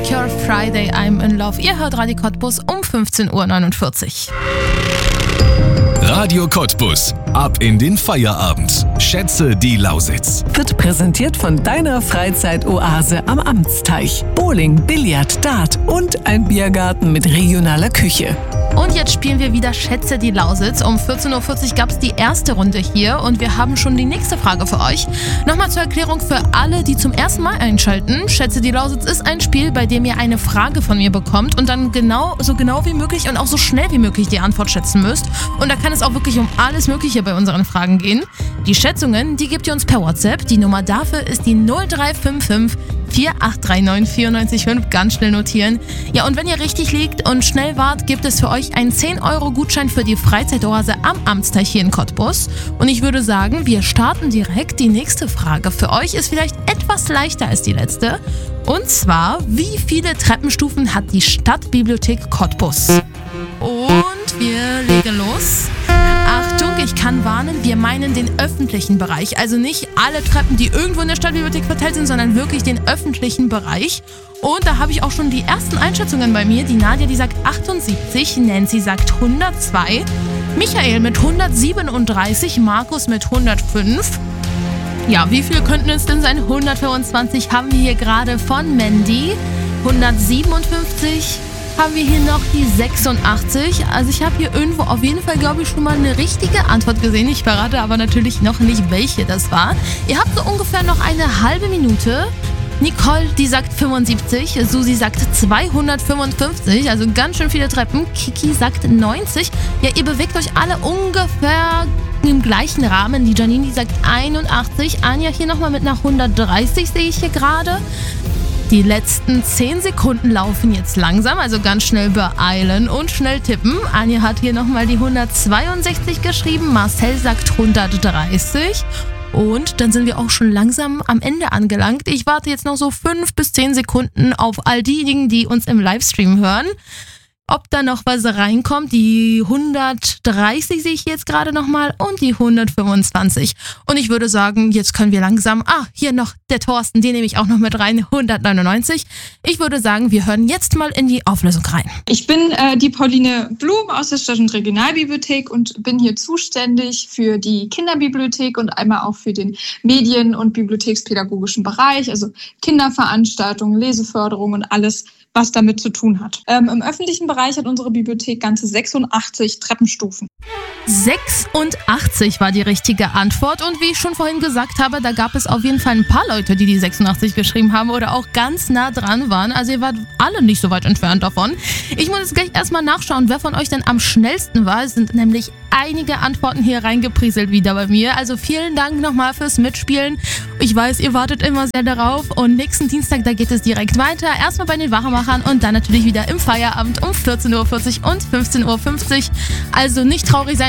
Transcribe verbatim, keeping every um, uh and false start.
Cure, Friday, I'm in Love. Ihr hört Radio Cottbus um fünfzehn Uhr neunundvierzig. Radio Cottbus. Ab in den Feierabend. Schätze die Lausitz. Wird präsentiert von deiner Freizeitoase am Amtsteich. Bowling, Billard, Dart und ein Biergarten mit regionaler Küche. Und jetzt spielen wir wieder Schätze die Lausitz. Um vierzehn Uhr vierzig gab es die erste Runde hier und wir haben schon die nächste Frage für euch. Nochmal zur Erklärung für alle, die zum ersten Mal einschalten. Schätze die Lausitz ist ein Spiel, bei dem ihr eine Frage von mir bekommt und dann genau, so genau wie möglich und auch so schnell wie möglich die Antwort schätzen müsst. Und da kann es auch wirklich um alles Mögliche bei unseren Fragen gehen. Die Schätzungen, die gebt ihr uns per WhatsApp. Die Nummer dafür ist die null drei fünf fünf vier acht drei neun vier neun fünf. Ganz schnell notieren. Ja, und wenn ihr richtig liegt und schnell wart, gibt es für euch einen zehn Euro Gutschein für die Freizeitoase am Amtsteich hier in Cottbus. Und ich würde sagen, wir starten direkt. Die nächste Frage für euch ist vielleicht etwas leichter als die letzte. Und zwar, wie viele Treppenstufen hat die Stadtbibliothek Cottbus? Und wir legen los. Achtung, ich kann warnen, wir meinen den öffentlichen Bereich. Also nicht alle Treppen, die irgendwo in der Stadtbibliothek verteilt sind, sondern wirklich den öffentlichen Bereich. Und da habe ich auch schon die ersten Einschätzungen bei mir. Die Nadja, die sagt achtundsiebzig, Nancy sagt hundertzwei, Michael mit hundertsiebenunddreißig, Markus mit hundertfünf. Ja, wie viel könnten es denn sein? hundertfünfundzwanzig haben wir hier gerade von Mandy, hundertsiebenundfünfzig. Haben wir hier noch die sechsundachtzig. Also ich habe hier irgendwo auf jeden Fall, glaube ich, schon mal eine richtige Antwort gesehen. Ich verrate aber natürlich noch nicht, welche das war. Ihr habt so ungefähr noch eine halbe Minute. Nicole, die sagt fünfundsiebzig. Susi sagt zweihundertfünfundfünfzig. Also ganz schön viele Treppen. Kiki sagt neunzig. Ja, ihr bewegt euch alle ungefähr im gleichen Rahmen. Die Janine, die sagt einundachtzig. Anja hier nochmal mit nach hundertdreißig, sehe ich hier gerade. Die letzten zehn Sekunden laufen jetzt langsam, also ganz schnell beeilen und schnell tippen. Anja hat hier nochmal die hundertzweiundsechzig geschrieben, Marcel sagt hundertdreißig und dann sind wir auch schon langsam am Ende angelangt. Ich warte jetzt noch so fünf bis zehn Sekunden auf all diejenigen, die uns im Livestream hören. Ob da noch was reinkommt, die hundertdreißig sehe ich jetzt gerade nochmal und die hundertfünfundzwanzig. Und ich würde sagen, jetzt können wir langsam, ah, hier noch der Thorsten, den nehme ich auch noch mit rein, hundertneunundneunzig. Ich würde sagen, wir hören jetzt mal in die Auflösung rein. Ich bin äh, die Pauline Blum aus der Stadt- und Regionalbibliothek und bin hier zuständig für die Kinderbibliothek und einmal auch für den Medien- und bibliothekspädagogischen Bereich, also Kinderveranstaltungen, Leseförderung und alles, was damit zu tun hat. Ähm, Im öffentlichen Bereich hat unsere Bibliothek ganze sechsundachtzig Treppenstufen. sechsundachtzig war die richtige Antwort und wie ich schon vorhin gesagt habe, da gab es auf jeden Fall ein paar Leute, die die sechsundachtzig geschrieben haben oder auch ganz nah dran waren. Also ihr wart alle nicht so weit entfernt davon. Ich muss jetzt gleich erstmal nachschauen, wer von euch denn am schnellsten war. Es sind nämlich einige Antworten hier reingeprieselt wieder bei mir. Also vielen Dank nochmal fürs Mitspielen. Ich weiß, ihr wartet immer sehr darauf und nächsten Dienstag, da geht es direkt weiter. Erstmal bei den Wachmachern und dann natürlich wieder im Feierabend um vierzehn Uhr vierzig und fünfzehn Uhr fünfzig. Also nicht traurig sein.